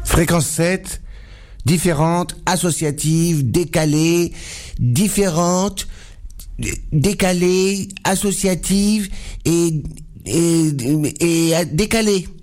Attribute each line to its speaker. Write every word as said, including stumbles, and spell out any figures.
Speaker 1: Fréquence sept, différente, associative, décalée, différente, décalée, associative et, et, et, et décalée.